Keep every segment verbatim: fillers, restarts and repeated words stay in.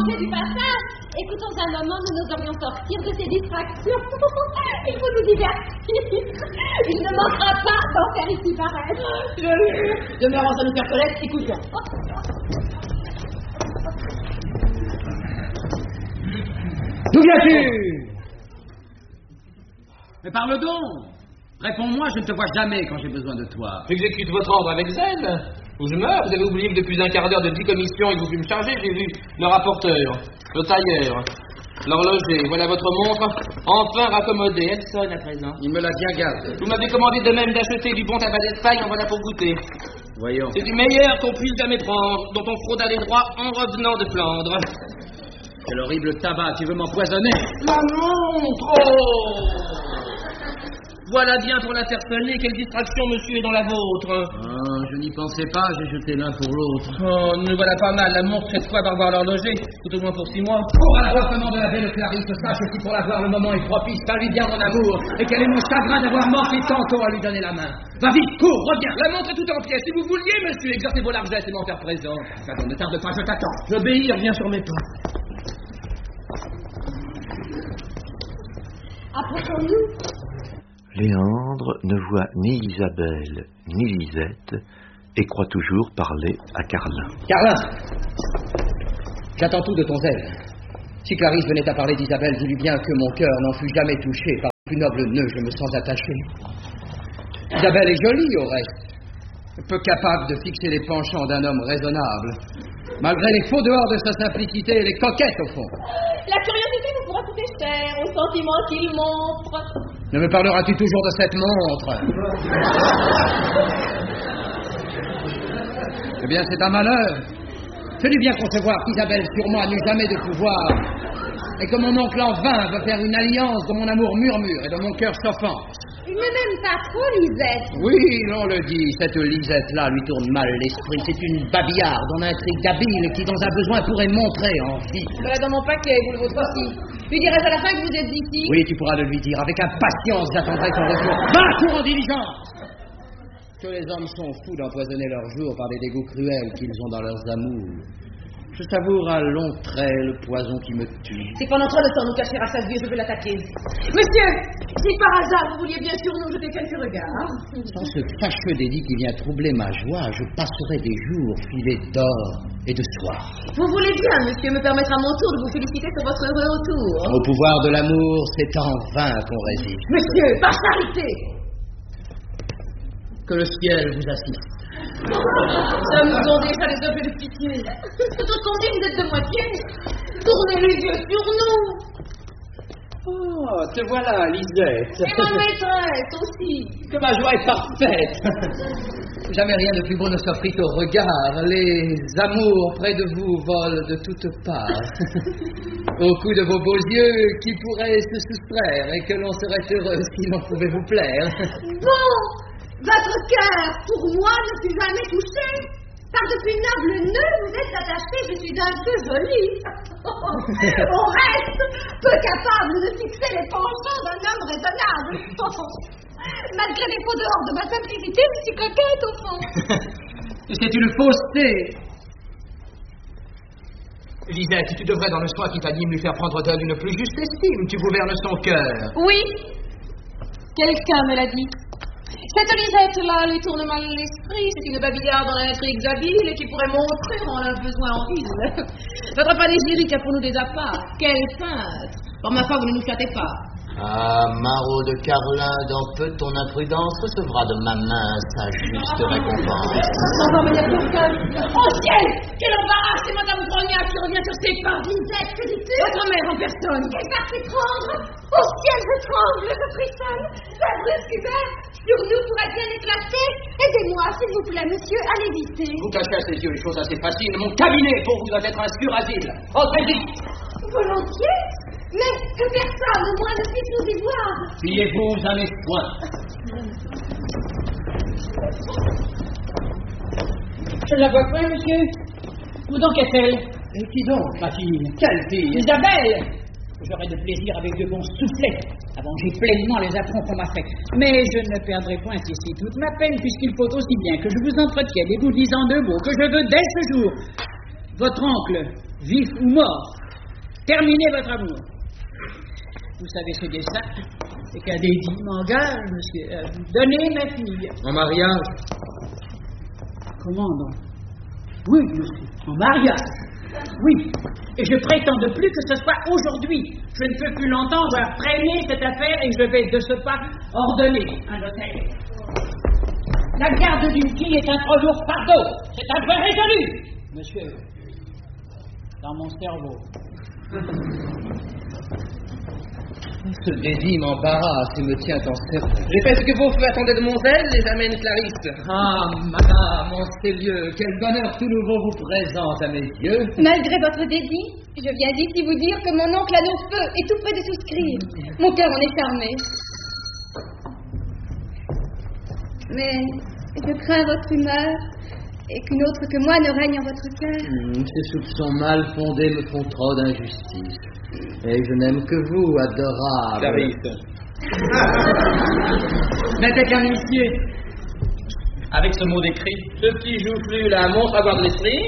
rentrer du passage. Écoutons un moment, nous n'oserions sortir de ces distractions. Il faut nous divertir. Il ne manquera pas d'en faire ici paraître. Je Demeurons à nous faire connaître, écoutons. D'où viens-tu? Mais parle donc. Réponds-moi, je ne te vois jamais quand j'ai besoin de toi. J'exécute votre ordre avec zèle. Ou je meurs. Vous avez oublié que depuis un quart d'heure de dix commissions et que vous voulez me charger, j'ai vu le rapporteur, le tailleur, l'horloger. Voilà votre montre, enfin raccommodée. Elle sonne à présent. Il me l'a bien gardée. Vous m'avez commandé de même d'acheter du bon tabac d'Espagne, en voilà pour goûter. Voyons. C'est du meilleur qu'on puisse jamais prendre, dont on frauda les droits en revenant de Flandre. Quel horrible tabac, tu veux m'empoisonner? La montre! Oh! Voilà bien pour l'interpeller. Quelle distraction, monsieur, est dans la vôtre. Oh, je n'y pensais pas, j'ai jeté l'un pour l'autre. Oh, nous voilà pas mal. La montre, cette fois, va revoir l'horloger, tout au moins pour six mois. Pour l'appartement de la belle Clarisse, sache que pour la voir, le moment est propice. T'invite bien mon amour, et quel est mon chagrin d'avoir manqué tantôt à lui donner la main. Va vite, cours, reviens. La montre est tout en pièces. Si vous vouliez, monsieur, exercer vos largesses et m'en faire présent. Attends, ne tarde pas, je t'attends. J'obéis, reviens sur mes pas. Approchons-nous. Léandre ne voit ni Isabelle ni Lisette et croit toujours parler à Carlin. Carlin, j'attends tout de ton zèle. Si Clarisse venait à parler d'Isabelle, dis-lui bien que mon cœur n'en fut jamais touché. Par le plus noble nœud, je me sens attaché. Isabelle est jolie, au reste. Peu capable de fixer les penchants d'un homme raisonnable. Malgré les faux dehors de sa simplicité, elle est coquette, au fond. La curiosité vous pourra coûter cher au sentiment qu'il montre. Ne me parleras-tu toujours de cette montre? Eh bien, c'est un malheur. Je dû bien concevoir qu'Isabelle sur moi n'eut jamais de pouvoir, et que mon oncle en vain veut faire une alliance dont mon amour murmure et dont mon cœur s'offense. Il ne m'aime pas trop, Lisette. Oui, l'on le dit, cette Lisette-là lui tourne mal l'esprit. C'est une babillarde en intrigue habile qui, dans un besoin, pourrait montrer en vie. Voilà dans mon paquet, vous le vôtre aussi. Lui dirai-je à la fin que vous êtes ici? Oui, tu pourras le lui dire. Avec impatience, j'attendrai son retour. Va, cours en diligence! Que les hommes sont fous d'empoisonner leurs jours par des dégoûts cruels qu'ils ont dans leurs amours. Je savoure à longs traits le poison qui me tue. C'est pendant trop de temps nous cacher à sa vie, je vais l'attaquer. Monsieur, si par hasard vous vouliez bien sur nous jeter quelques regards. Sans ce fâcheux délit qui vient troubler ma joie, je passerai des jours filés d'or et de soie. Vous voulez bien, monsieur, me permettre à mon tour de vous féliciter sur votre heureux retour. Au pouvoir de l'amour, c'est en vain qu'on résiste. Monsieur, par charité! Que le ciel vous assiste. Ça nous ont déjà les objets de pitié. Tout ce qu'on dit, vous êtes de moitié. Tournez les yeux sur nous. Oh, te voilà, Lisette. Et ma maîtresse aussi. Que ma joie est parfaite. Jamais rien de plus beau ne s'offrit au regard. Les amours près de vous volent de toutes parts. Au coup de vos beaux yeux qui pourraient se soustraire et que l'on serait heureux si l'on pouvait vous plaire. Bon! Votre cœur, pour moi, ne fut jamais touché. Par de plus nobles nœuds, vous êtes attaché, je suis un peu jolie. Au reste, peu capable de fixer les penchants d'un homme raisonnable. Malgré les faux dehors de ma simplicité, je suis coquette, au fond. C'est une fausseté. Lisette, tu devrais, dans le soin qui t'anime, lui faire prendre d'elle une plus juste estime. Tu gouvernes son cœur. Oui, quelqu'un me l'a dit. Cette Lisette-là lui tourne mal l'esprit. C'est une babillarde dans l'intrigue habile et qui pourrait montrer en un besoin en ville. Votre panégyrique a pour nous des apparts. Quel peintre! Pour ma foi, vous ne nous flattez pas. Ah, Marot de Carlin, dans peu ton imprudence recevra de ma main sa juste récompense. On va venir quelqu'un. Oh ciel! Quel embarras! C'est Madame Grognac qui revient sur ses pas. Lisette, que dis-tu? Votre mère en personne. Quelle partie prendre? Oh ciel, je tremble, je frissonne. La brusque humeur sur nous pourrait bien éclater. Aidez-moi, s'il vous plaît, monsieur, à l'éviter. Vous cachez à ses yeux les choses assez faciles. Mon cabinet pour vous doit être un sûr asile. Entrez vite! Volontiers? Mais que personne, au moins, ne puisse nous y voir. Fiez-vous à mes soins. Je la vois point, monsieur. Où donc est-elle? Et qui donc, ma fille? Quelle fille? Isabelle! J'aurai de plaisir avec de bons soufflets, avant que j'ai pleinement les affronts qu'on m'a fait. Mais je ne perdrai point ici toute ma peine, puisqu'il faut aussi bien que je vous entretienne et vous dise en deux mots que je veux dès ce jour votre oncle vif ou mort. Terminez votre amour. Vous savez ce qu'est ça? C'est qu'un dédit m'engage, monsieur, à vous donner ma fille. En mariage? Comment donc? Oui, monsieur, en mariage. Oui, et je prétends de plus que ce soit aujourd'hui. Je ne peux plus longtemps voir traîner cette affaire et je vais de ce pas ordonner un hôtel. La garde d'une fille est un trop lourd fardeau. C'est un fait résolu. Monsieur, dans mon cerveau. Ce dédit m'embarrasse et me tient en cercle. J'ai fait ce que vos feux attendaient de mon zèle, les amène Clarisse. Ah, madame, en ces lieux, quel bonheur tout nouveau vous présente à mes yeux. Malgré votre dédit, je viens d'ici vous dire que mon oncle a nos feux est tout près de souscrire. Mon cœur en est charmé. Mais je crains votre humeur et qu'une autre que moi ne règne en votre cœur. Mmh, ces soupçons mal fondés me font trop d'injustice. Et je n'aime que vous, adorable. Clarisse. N'était qu'un huissier. Avec ce mot d'écrit, ce petit joufflu là montre avoir de l'esprit.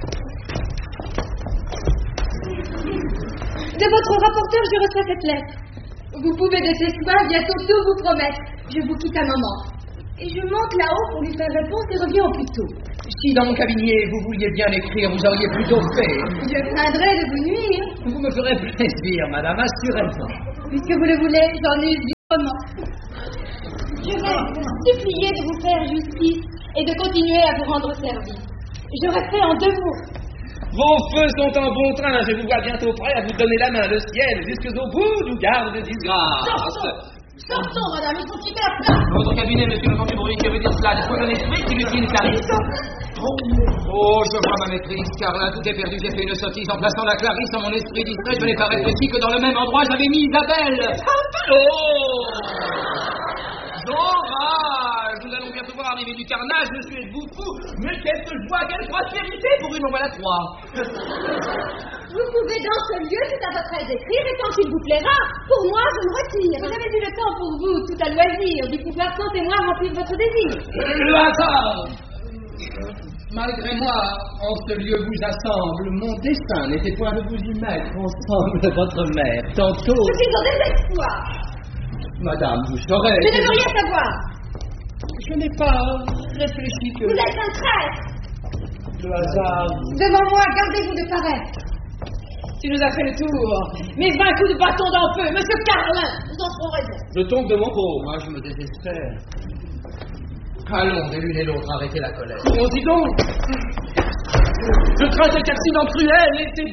De votre rapporteur, je reçois cette lettre. Vous pouvez de ce soir bientôt tout vous promettre. Je vous quitte un moment. Et je monte là-haut pour lui faire réponse et reviens au plus tôt. Si dans mon cabinet vous vouliez bien écrire, vous auriez plutôt fait. Je craindrais de vous nuire. Vous me ferez plaisir, madame, assurément. Puisque vous le voulez, j'en use librement. Je vais vous supplier de vous faire justice et de continuer à vous rendre service. J'aurais fait en deux mots. Vos feux sont en bon train, je vous vois bientôt prêt à vous donner la main. Le ciel, jusqu'au bout, nous garde de disgrâce. Sortons, sortons, madame, ils sont super plats. Votre cabinet, monsieur le bruit, que veut dire cela? Dispose d'un esprit qui lui tient une Clarisse. Oh, je vois ma maîtrise, car là, tout est perdu. J'ai fait une sottise en plaçant la Clarisse dans mon esprit distrait. Je n'ai pas réfléchi que dans le même endroit, j'avais mis Isabelle. Oh! J'enrage! Nous allons bientôt voir arriver du carnage, monsieur, êtes-vous fou? Mais quelle joie, quelle prospérité pour une nouvelle à trois! Vous pouvez dans ce lieu, c'est à votre aise d'écrire, et tant qu'il vous plaira, pour moi, je me retire. Vous avez eu le temps pour vous, tout à loisir, d'y pouvoir sans témoin remplir votre désir. Le hasard! Malgré moi, en ce lieu vous assemble, mon dessein n'était point de vous y mettre ensemble votre mère. Tantôt... Je suis au désespoir. Madame, vous saurez... Je ne veux rien savoir. Je n'ai pas réfléchi que... Vous êtes un traître. Le hasard... Devant moi, gardez-vous de paraître. Tu nous as fait le tour. Mes vingt coups de bâton dans le feu, monsieur Carlin, nous en ferons raison. Je tombe de mon pot. Moi, je me désespère. Allons, et l'une et l'autre, arrêtez la colère. Oh, dis donc! Je crains cet accident cruel et c'est